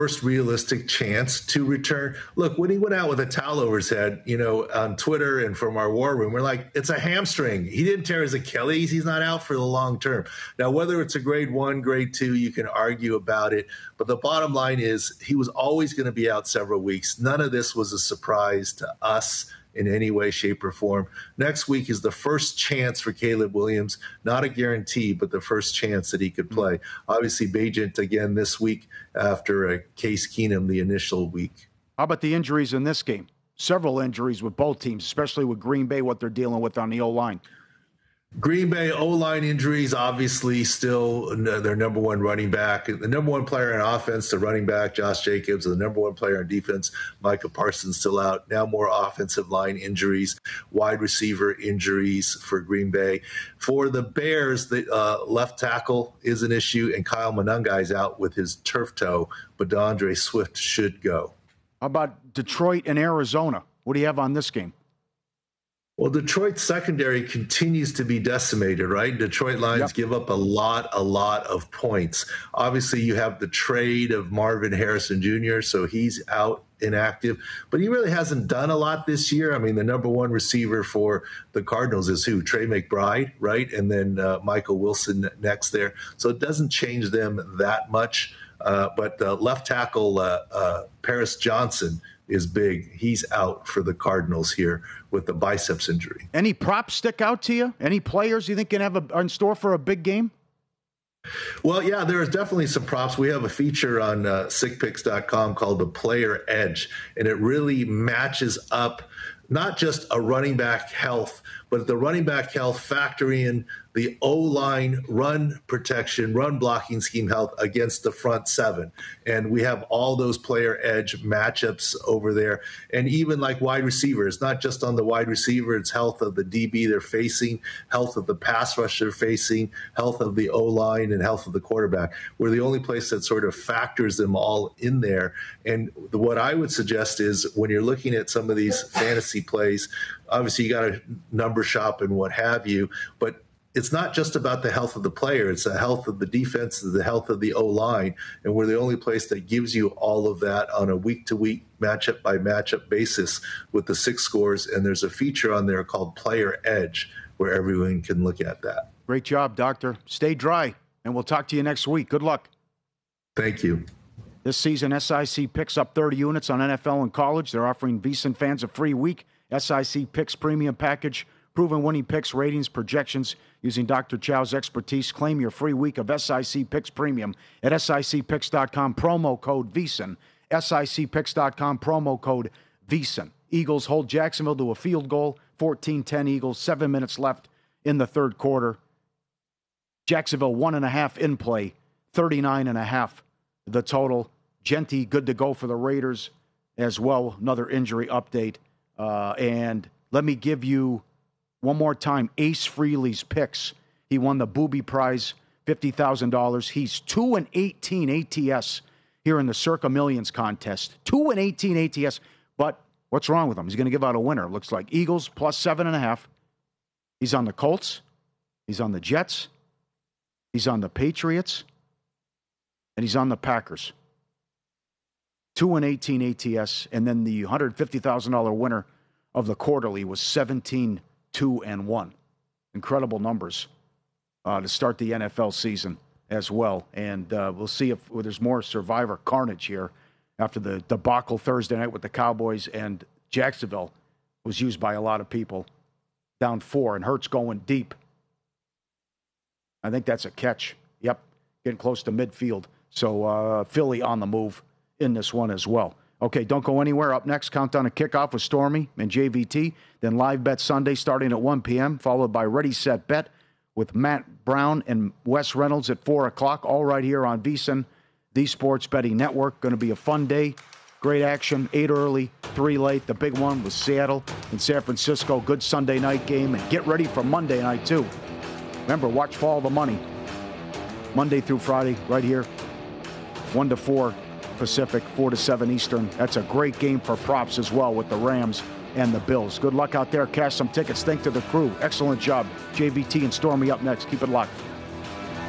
first realistic chance to return. Look, when he went out with a towel over his head, on Twitter and from our war room, we're like, it's a hamstring. He didn't tear his Achilles. He's not out for the long term. Now, whether it's a grade 1, grade 2, you can argue about it. But the bottom line is he was always going to be out several weeks. None of this was a surprise to us in any way, shape, or form. Next week is the first chance for Caleb Williams, not a guarantee, but the first chance that he could play. Obviously, Bagent again this week after Case Keenum the initial week. How about the injuries in this game? Several injuries with both teams, especially with Green Bay, what they're dealing with on the O-line. Green Bay O-line injuries, obviously still their number one running back. The number one player on offense, the running back, Josh Jacobs, and the number one player on defense, Micah Parsons, still out. Now more offensive line injuries, wide receiver injuries for Green Bay. For the Bears, the left tackle is an issue, and Kyle Monangai is out with his turf toe, but DeAndre Swift should go. How about Detroit and Arizona? What do you have on this game? Well, Detroit's secondary continues to be decimated, right? Detroit Lions give up a lot of points. Obviously, you have the trade of Marvin Harrison Jr., so he's out inactive. But he really hasn't done a lot this year. I mean, the number one receiver for the Cardinals is who? Trey McBride, right? And then Michael Wilson next there. So it doesn't change them that much. But left tackle Paris Johnson is big. He's out for the Cardinals here with the biceps injury. Any props stick out to you? Any players you think can have in store for a big game? Well, yeah, there's definitely some props. We have a feature on sickpicks.com called the Player Edge, and it really matches up not just a running back health, but the running back health factoring in the O-line run protection, run blocking scheme health against the front seven. And we have all those player edge matchups over there. And even like wide receiver, it's not just on the wide receiver, it's health of the DB they're facing, health of the pass rush they're facing, health of the O-line, and health of the quarterback. We're the only place that sort of factors them all in there. And what I would suggest is when you're looking at some of these fantasy plays, obviously you got to number shop and what have you, but it's not just about the health of the player. It's the health of the defense, the health of the O-line, and we're the only place that gives you all of that on a week-to-week, matchup-by-matchup basis with the 6 scores, and there's a feature on there called Player Edge where everyone can look at that. Great job, Doctor. Stay dry, and we'll talk to you next week. Good luck. Thank you. This season, SIC picks up 30 units on NFL and college. They're offering VSiN fans a free week. SIC Picks Premium Package. Proven winning picks, ratings, projections using Dr. Chow's expertise. Claim your free week of SIC Picks Premium at SICPicks.com, promo code VSiN. SICPicks.com, promo code VSiN. Eagles hold Jacksonville to a field goal, 14-10 Eagles, 7 minutes left in the third quarter. Jacksonville 1.5 in play, 39.5 the total. Genty good to go for the Raiders as well. Another injury update. And let me give you one more time, Ace Frehley's picks. He won the Booby Prize, $50,000. He's 2-18 ATS here in the Circa Millions contest. 2-18 ATS. But what's wrong with him? He's going to give out a winner, looks like. Eagles plus 7.5. He's on the Colts. He's on the Jets. He's on the Patriots. And he's on the Packers. 2-18 ATS. And then the $150,000 winner of the quarterly was 17-2-1. Incredible numbers to start the NFL season as well. And we'll see if there's more Survivor carnage here after the debacle Thursday night with the Cowboys, and Jacksonville was used by a lot of people. Down 4, and Hurts going deep. I think that's a catch. Yep, getting close to midfield. So Philly on the move in this one as well. Okay, don't go anywhere. Up next, Countdown to Kickoff with Stormy and JVT. Then Live Bet Sunday starting at 1 p.m., followed by Ready, Set, Bet with Matt Brown and Wes Reynolds at 4 o'clock, all right here on VSiN, the Sports Betting Network. Going to be a fun day. Great action, 8 early, 3 late. The big one was Seattle and San Francisco. Good Sunday night game. And get ready for Monday night, too. Remember, watch Follow the Money. Monday through Friday, right here, 1 to 4 Pacific, 4 to 7 Eastern. That's a great game for props as well with the Rams and the Bills. Good luck out there. Cash some tickets. Thanks to the crew. Excellent job. JVT and Stormy up next. Keep it locked.